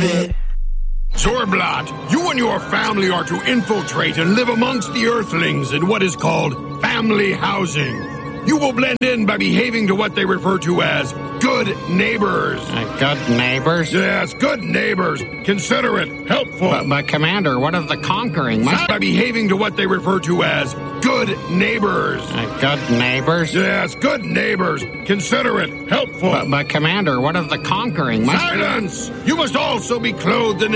it. Zorblat, you and your family are to infiltrate and live amongst the Earthlings in what is called family housing. You will blend in by behaving to what they refer to as good neighbors. Good neighbors? Yes, good neighbors. Considerate, helpful. But Commander, what of the conquering? By behaving to what they refer to as good neighbors. Good neighbors? Yes, good neighbors. Considerate, helpful. But Commander, what of the conquering? Silence! You must also be clothed in